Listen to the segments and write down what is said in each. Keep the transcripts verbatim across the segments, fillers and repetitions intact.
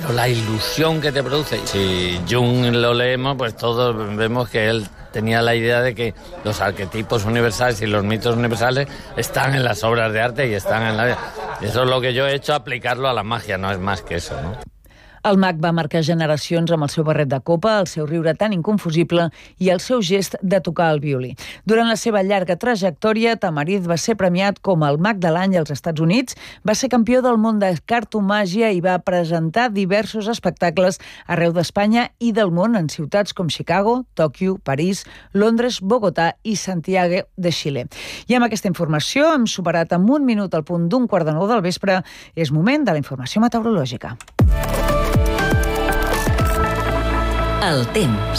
pero la ilusión que te produce. Si Jung lo leemos, pues todos vemos que él tenía la idea de que los arquetipos universales y los mitos universales están en las obras de arte y están en la vida. Eso es lo que yo he hecho, aplicarlo a la magia, no es más que eso, ¿no? El mag va marcar generacions amb el seu barret de copa, el seu riure tan inconfusible i el seu gest de tocar el violí. Durant la seva llarga trajectòria, Tamariz va ser premiat com el mag de l'any als Estats Units, va ser campió del món de cartomàgia i va presentar diversos espectacles arreu d'Espanya i del món en ciutats com Chicago, Tòquio, París, Londres, Bogotà i Santiago de Xile. I amb aquesta informació hem superat amb un minut al punt d'un quart de nou del vespre. És moment de la informació meteorològica. El temps.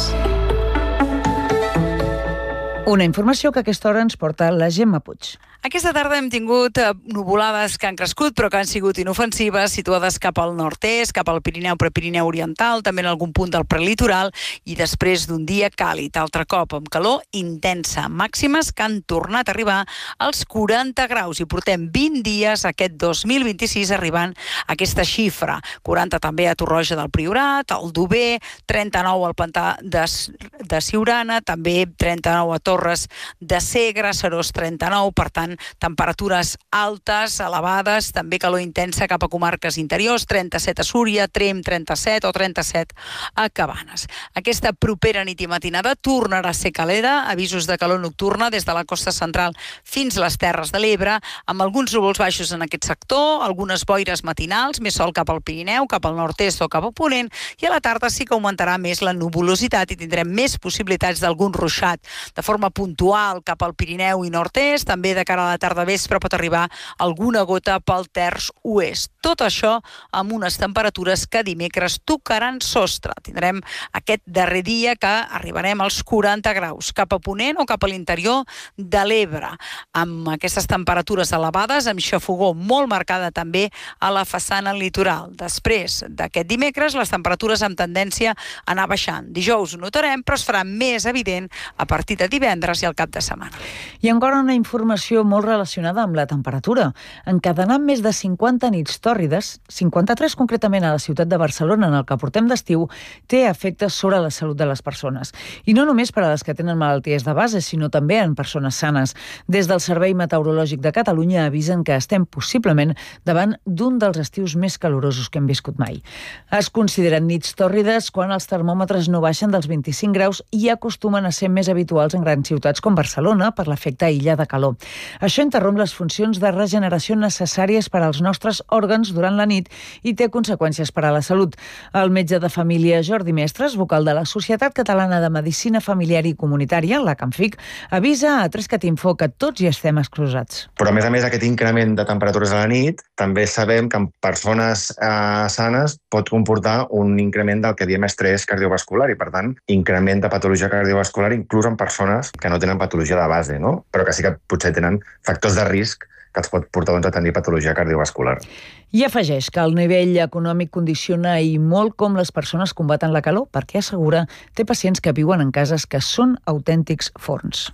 Una informació que a aquesta hora ens porta la Gemma Puig. Aquesta tarda hem tingut nuvolades que han crescut però que han sigut inofensives, situades cap al nord-est, cap al Pirineu, Prepirineu Oriental, també en algun punt del prelitoral, i després d'un dia càlid, altre cop amb calor intensa, màximes que han tornat a arribar als quaranta graus i portem vint dies aquest dos mil vint-i-sis arribant a aquesta xifra. quaranta també a Torroja del Priorat, al Dober, trenta-nou al Pantà de, de Siurana, també trenta-nou a Torres de Segre, Serós trenta-nou, per tant, temperatures altes, elevades, també calor intensa cap a comarques interiors, trenta-set a Súria, Tremp trenta-set o trenta-set a Cabanes. Aquesta propera nit i matinada tornarà a ser calenta, avisos de calor nocturna des de la costa central fins a les Terres de l'Ebre, amb alguns núvols baixos en aquest sector, algunes boires matinals, més sol cap al Pirineu, cap al nord-est o cap a Ponent, i a la tarda sí que augmentarà més la nuvolositat i tindrem més possibilitats d'algun ruixat de forma puntual cap al Pirineu i nord-est, també de cara a la tarda vespre pot arribar alguna gota pel terç oest. Tot això amb unes temperatures que dimecres tocaran sostre. Tindrem aquest darrer dia que arribarem als quaranta graus, cap a Ponent o cap a l'interior de l'Ebre, amb aquestes temperatures elevades, amb xafogor molt marcada també a la façana litoral. Després d'aquest dimecres, les temperatures amb tendència a anar baixant. Dijous ho notarem, però es farà més evident a partir de divendres i al cap de setmana. I encara una informació molt relacionada amb la temperatura. Encadenant més de cinquanta nits tòrrides, cinquanta-tres concretament a la ciutat de Barcelona en el que portem d'estiu, té efectes sobre la salut de les persones. I no només per a les que tenen malalties de base, sinó també en persones sanes. Des del Servei Meteorològic de Catalunya avisen que estem possiblement davant d'un dels estius més calorosos que hem viscut mai. Es consideren nits tòrrides quan els termòmetres no baixen dels vint-i-cinc graus i acostumen a ser més habituals en grans ciutats com Barcelona per l'efecte illa de calor. Això interromp les funcions de regeneració necessàries per als nostres òrgans durant la nit i té conseqüències per a la salut. El metge de família Jordi Mestres, vocal de la Societat Catalana de Medicina Familiar i Comunitària, la CAMFIC, avisa a Trescat Info que tots hi estem exclusats. Però, a més a més, aquest increment de temperatures a la nit també sabem que en persones eh, sanes pot comportar un increment del que diem estrès cardiovascular i, per tant, increment de patologia cardiovascular inclús en persones que no tenen patologia de base, no? Però que sí que potser tenen factors de risc que els pot portar doncs, a tenir patologia cardiovascular. I afegeix que el nivell econòmic condiciona i molt com les persones combaten la calor, perquè assegura té pacients que viuen en cases que són autèntics forns.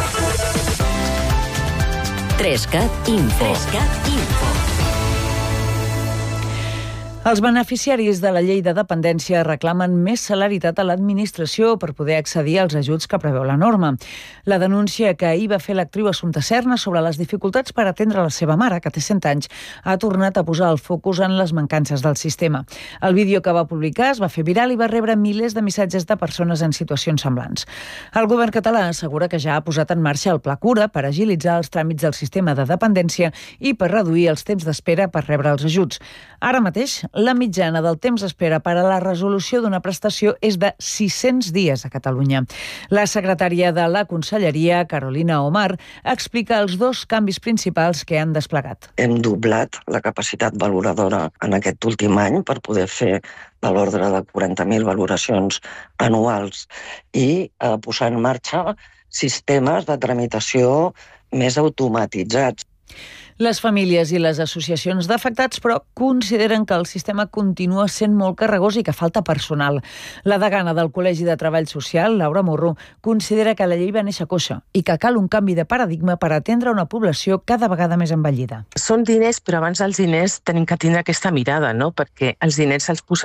Trescat Info. Trescat Info. Els beneficiaris de la llei de dependència reclamen més celeritat a l'administració per poder accedir als ajuts que preveu la norma. La denúncia que ahir va fer l'actriu Assumpta Serna sobre les dificultats per atendre la seva mare, que té cent anys, ha tornat a posar el focus en les mancances del sistema. El vídeo que va publicar es va fer viral i va rebre milers de missatges de persones en situacions semblants. El govern català assegura que ja ha posat en marxa el Pla Cura per agilitzar els tràmits del sistema de dependència i per reduir els temps d'espera per rebre els ajuts. Ara mateix, la mitjana del temps d'espera per a la resolució d'una prestació és de sis-cents dies a Catalunya. La secretària de la Conselleria, Carolina Omar, explica els dos canvis principals que han desplegat. Hem doblat la capacitat valoradora en aquest últim any per poder fer de l'ordre de quaranta mil valoracions anuals i eh, posar en marxa sistemes de tramitació més automatitzats. Les famílies i les associacions d'afectats, però, consideren que el sistema continua sent molt carregós i que falta personal. La degana del Col·legi de Treball Social, Laura Morro, considera que la llei va néixer coixa i que cal un canvi de paradigma per atendre una població cada vegada més envellida. Són diners, però abans dels diners tenim que tindre aquesta mirada, no? Perquè els diners els posem